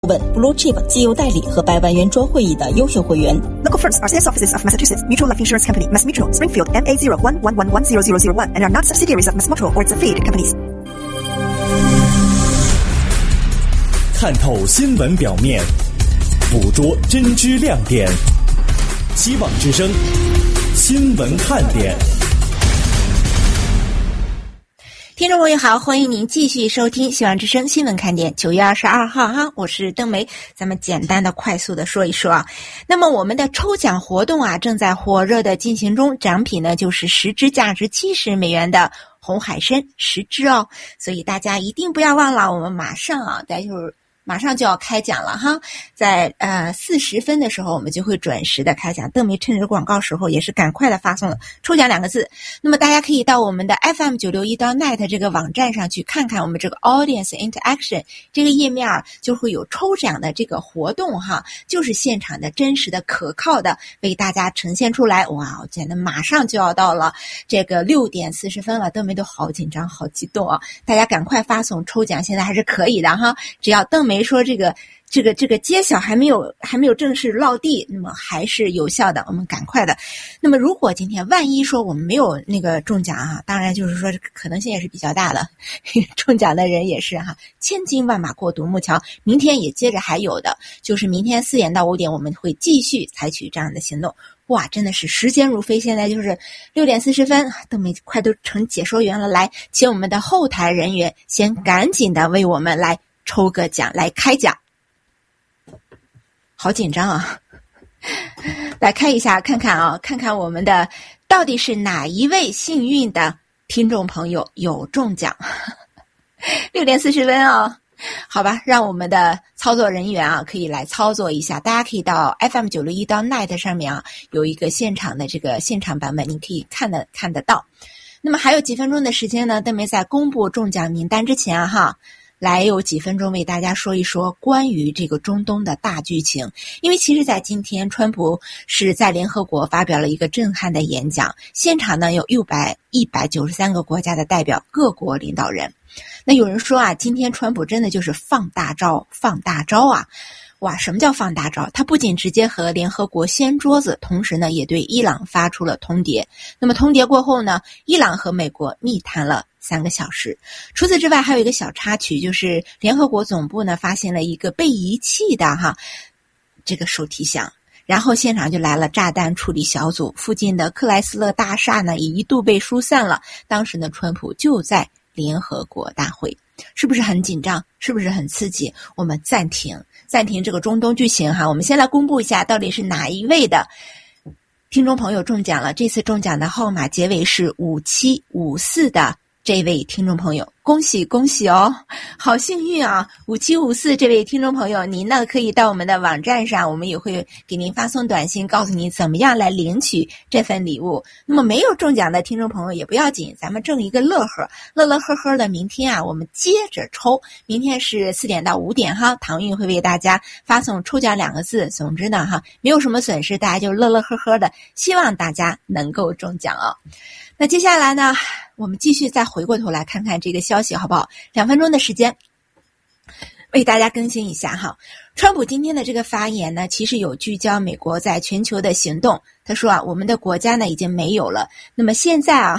问 Blue Chip 机油代理和100万圆桌会议的优秀会员。 Local firms are sales offices of Massachusetts Mutual Life Insurance Company, Mass Mutual, Springfield, MA01110001, and are not subsidiaries of Mass Mutual or its affiliated companies. 看透新闻表面，捕捉真知亮点。希望之声新闻看点。 听众朋友好，欢迎您继续收听希望之声新闻看点。9月22号哈，我是邓梅，咱们简单的快速的说一说啊。那么我们的抽奖活动啊正在火热的进行中，奖品呢就是10只价值70美元的红海参10只哦，所以大家一定不要忘了，我们马上就要开奖了哈，在40分的时候我们就会准时的开奖。邓梅趁着广告时候也是赶快的发送了抽奖2个字。那么大家可以到我们的 FM961.net 这个网站上去看看我们这个 Audience Interaction 这个页面就会有抽奖的这个活动哈，就是现场的真实的可靠的为大家呈现出来。哇，我觉得马上就要到了这个6点40分了，邓梅都好紧张好激动啊！大家赶快发送抽奖，现在还是可以的哈，只要邓梅说这个揭晓还没有正式落地，那么还是有效的，我们赶快的。那么如果今天万一说我们没有那个中奖啊，当然就是说可能性也是比较大的，中奖的人也是哈，千金万马过独木桥，明天也接着还有的，就是明天4点到5点我们会继续采取这样的行动。哇，真的是时间如飞，现在就是6点40分，邓梅快都成解说员了，来请我们的后台人员先赶紧的为我们来抽个奖，来开奖。好紧张啊！来开一下看看啊，看看我们的到底是哪一位幸运的听众朋友有中奖。6点40分啊，好吧，让我们的操作人员啊可以来操作一下。大家可以到 FM961.net 上面啊，有一个现场的这个现场版本，你可以看得到。那么还有几分钟的时间呢，邓梅在公布中奖名单之前啊哈，来有几分钟为大家说一说关于这个中东的大剧情。因为其实在今天川普是在联合国发表了一个震撼的演讲，现场呢有193个国家的代表，各国领导人。那有人说啊，今天川普真的就是放大招啊！哇，什么叫放大招？他不仅直接和联合国掀桌子，同时呢也对伊朗发出了通牒。那么通牒过后呢，伊朗和美国密谈了3个小时。除此之外还有一个小插曲，就是联合国总部呢发现了一个被遗弃的这个手提箱，然后现场就来了炸弹处理小组，附近的克莱斯勒大厦呢也一度被疏散了。当时呢川普就在联合国大会，是不是很紧张？是不是很刺激？我们暂停这个中东剧情哈，我们先来公布一下到底是哪一位的听众朋友中奖了。这次中奖的号码结尾是5754的这位听众朋友，恭喜恭喜哦，好幸运啊！5754这位听众朋友，您呢可以到我们的网站上，我们也会给您发送短信，告诉您怎么样来领取这份礼物。那么没有中奖的听众朋友也不要紧，咱们挣一个乐呵的。明天啊，我们接着抽，明天是4点到5点哈，唐韵会为大家发送抽奖2个字。总之呢哈，没有什么损失，大家就乐呵的，希望大家能够中奖哦。那接下来呢，我们继续再回过头来看看这个消息好不好？2分钟的时间为大家更新一下哈。川普今天的这个发言呢，其实有聚焦美国在全球的行动。他说啊，我们的国家呢已经没有了，那么现在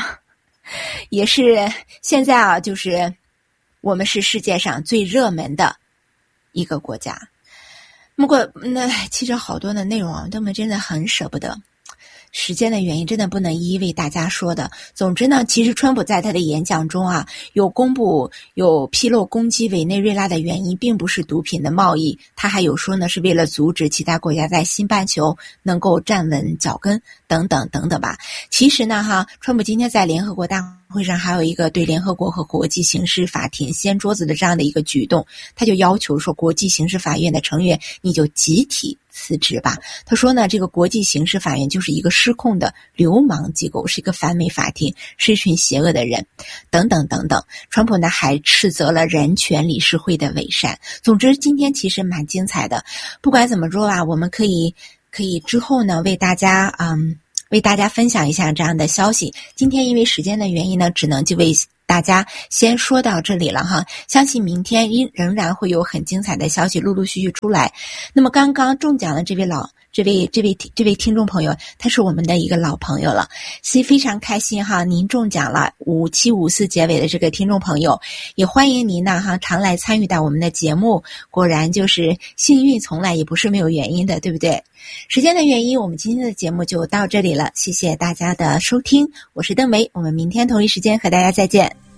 就是我们是世界上最热门的一个国家。不过那其实好多的内容啊，他们真的很舍不得。时间的原因真的不能一一为大家说的。总之呢，其实川普在他的演讲中啊，有披露攻击委内瑞拉的原因并不是毒品的贸易，他还有说呢是为了阻止其他国家在新半球能够站稳脚跟等等吧。其实呢川普今天在联合国大会上还有一个对联合国和国际刑事法庭掀桌子的这样的一个举动，他就要求说国际刑事法院的成员你就集体辞职吧。他说呢，这个国际刑事法院就是一个失控的流氓机构，是一个反美法庭，是一群邪恶的人等等。川普呢还斥责了人权理事会的伪善。总之今天其实蛮精彩的。不管怎么说啊，我们可以之后呢为大家为大家分享一下这样的消息。今天因为时间的原因呢，只能就为大家先说到这里了哈，相信明天仍然会有很精彩的消息陆陆续续出来。那么刚刚中奖的这位听众朋友，他是我们的一个老朋友了，所以非常开心哈，您中奖了5754结尾的这个听众朋友，也欢迎您呢哈常来参与到我们的节目。果然就是幸运从来也不是没有原因的，对不对？时间的原因，我们今天的节目就到这里了，谢谢大家的收听，我是邓梅，我们明天同一时间和大家再见。